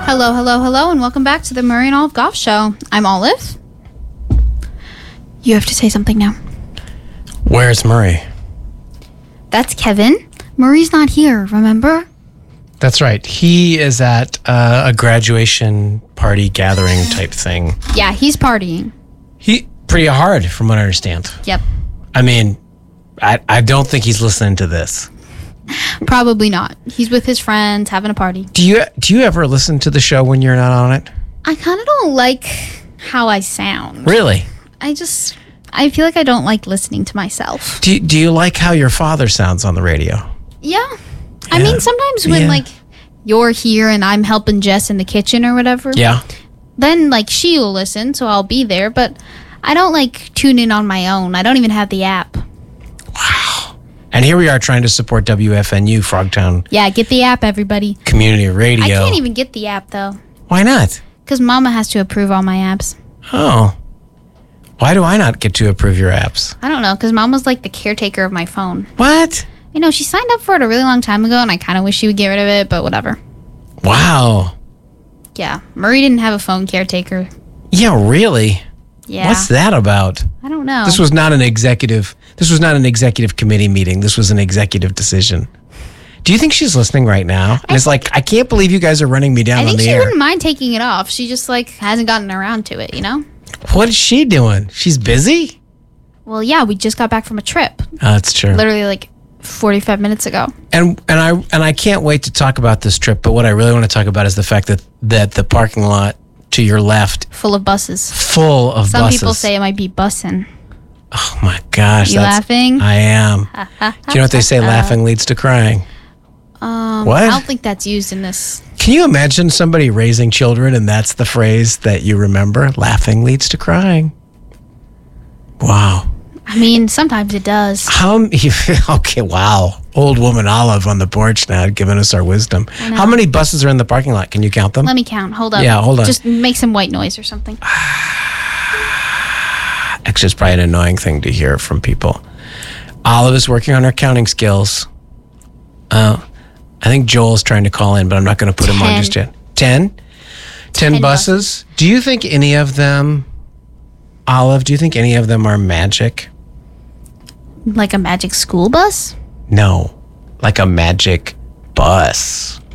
Hello, hello, hello, and welcome back to the Murray and Olive Golf Show. I'm Olive. You have to say something now. Where's Murray? That's Kevin. Murray's not here, remember? That's right. He is at a graduation party gathering type thing. Yeah, he's partying. He pretty hard, from what I understand. Yep. I mean, I don't think he's listening to this. Probably not. He's with his friends having a party. Do you ever listen to the show when you're not on it? I kind of don't like how I sound. Really? I feel like I don't like listening to myself. Do you like how your father sounds on the radio? Yeah. I mean, sometimes when, like, you're here and I'm helping Jess in the kitchen or whatever. Yeah. Then, like, she will listen, so I'll be there. But I don't, like, tune in on my own. I don't even have the app. Wow. And here we are trying to support WFNU, Frogtown. Yeah, get the app, everybody. Community radio. I can't even get the app, though. Why not? Because Mama has to approve all my apps. Oh. Why do I not get to approve your apps? I don't know, because Mama's, like, the caretaker of my phone. What? You know, she signed up for it a really long time ago, and I kind of wish she would get rid of it, but whatever. Wow. Yeah, Murray didn't have a phone caretaker. Yeah, really? Yeah. What's that about? I don't know. This was not an executive committee meeting. This was an executive decision. Do you think she's listening right now? And it's like, I can't believe you guys are running me down on the air. I think she wouldn't mind taking it off. She just, like, hasn't gotten around to it, you know? What is she doing? She's busy? Well, yeah, we just got back from a trip. Oh, that's true. Literally, like, 45 minutes ago. And I can't wait to talk about this trip, but what I really want to talk about is the fact that the parking lot to your left full of buses. Some buses. People say it might be bussin'. Oh my gosh. You laughing? I am. Do you know what they say? Laughing leads to crying. What? I don't think that's used in this. Can you imagine somebody raising children and that's the phrase that you remember? Laughing leads to crying. Wow. I mean, sometimes it does. Okay, wow. Old woman Olive on the porch now giving us our wisdom. How many buses are in the parking lot? Can you count them? Let me count. Hold up. Yeah, hold on. Just make some white noise or something. Actually, it's probably an annoying thing to hear from people. Olive is working on her counting skills. I think Joel's trying to call in, but I'm not going to put him on just yet. 10? 10 buses? Do you think any of them, Olive, do you think any of them are magic? Like a magic school bus? No, like a magic bus.